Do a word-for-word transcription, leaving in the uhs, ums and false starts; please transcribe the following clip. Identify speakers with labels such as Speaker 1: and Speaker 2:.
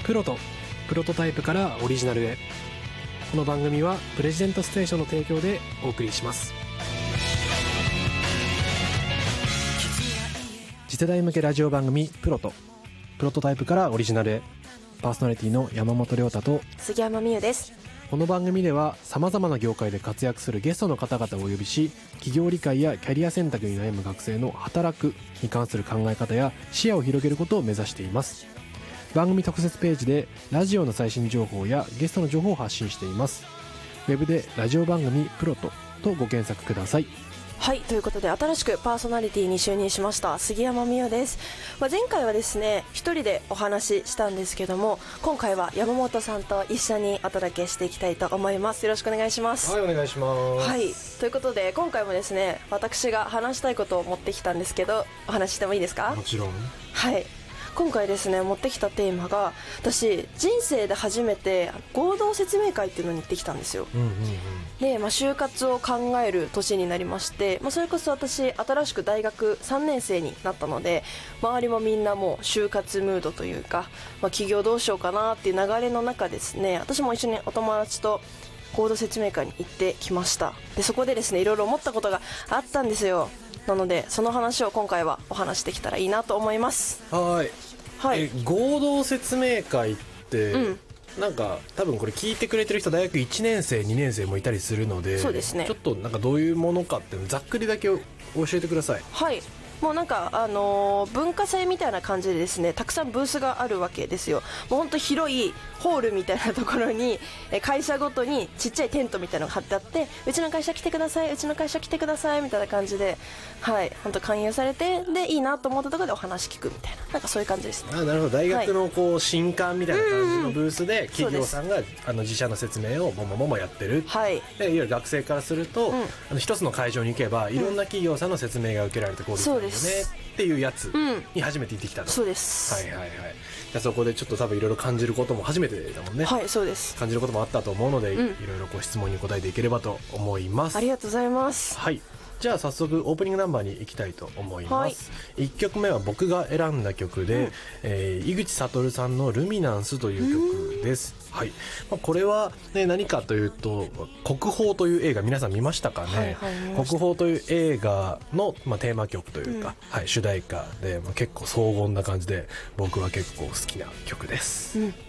Speaker 1: プロトプロトタイプからオリジナルへ。この番組はプレジデントステーションの提供でお送りします。次世代向けラジオ番組プロトプロトタイプからオリジナルへ。パーソナリティの山本亮太と
Speaker 2: 杉山美優です。
Speaker 1: この番組ではさまざまな業界で活躍するゲストの方々をお呼びし、企業理解やキャリア選択に悩む学生の働くに関する考え方や視野を広げることを目指しています。番組特設ページでラジオの最新情報やゲストの情報を発信しています。ウェブでラジオ番組プロトとご検索ください。
Speaker 2: はい、ということで新しくパーソナリティに就任しました杉山美優です。まあ、前回はですね一人でお話ししたんですけども、今回は山本さんと一緒にお届けしていきたいと思います。よろしくお願いします。
Speaker 1: はい、お願いします。
Speaker 2: はい、ということで今回もですね私が話したいことを持ってきたんですけど、お話ししてもいいですか？
Speaker 1: もちろん。
Speaker 2: はい、今回ですね持ってきたテーマが、私人生で初めて合同説明会っていうのに行ってきたんですよ。
Speaker 1: うんうんうん。
Speaker 2: で、まあ、就活を考える年になりまして、まあ、それこそ私新しく大学さんねん生になったので、周りもみんなもう就活ムードというか、まあ、起業どうしようかなっていう流れの中ですね、私も一緒にお友達と合同説明会に行ってきました。でそこでですねいろいろ思ったことがあったんですよ。なのでその話を今回はお話しできたらいいなと思います。
Speaker 1: はい、
Speaker 2: はい、
Speaker 1: え合同説明会って、うん、なんか多分これ聞いてくれてる人大学いちねん生にねん生もいたりするので、
Speaker 2: そうですね、
Speaker 1: ちょっとなんかどういうものかってざっくりだけ教えてください。
Speaker 2: はい、もうなんか、あのー、文化祭みたいな感じでですねたくさんブースがあるわけですよ。もう本当広いホールみたいなところに会社ごとにちっちゃいテントみたいなのが貼ってあって、うちの会社来てくださいうちの会社来てくださいみたいな感じで、はい本当勧誘されて、でいいなと思ったところでお話聞くみたいな、なんかそういう感じですね。
Speaker 1: あ、なるほど。大学のこう、はい、新刊みたいな感じのブースで企業さんがあの自社の説明をももももやってる、はい、でいわゆる学生からすると、うん、あの一つの会場に行けばいろんな企業さんの説明が受けられてこうですよねっていうやつに初めて行ってきたの、うん、
Speaker 2: そうです。
Speaker 1: はいはいはい。じゃあそこでちょっと多分いろいろ感じることも初めてだもんね。
Speaker 2: はい、そうです。
Speaker 1: 感じることもあったと思うので、うん、いろいろご質問に答えていければと思います。
Speaker 2: ありがとうございます。
Speaker 1: はい、じゃあ早速オープニングナンバーに行きたいと思います。はい、いっきょくめは僕が選んだ曲で、うん、えー、井口悟さんのルミナンスという曲です。はい、まあ、これは、ね、何かというと国宝という映画皆さん見ましたかね。はいはい、国宝という映画の、まあ、テーマ曲というか、うん、はい、主題歌で、まあ、結構荘厳な感じで僕は結構好きな曲です。
Speaker 2: うん、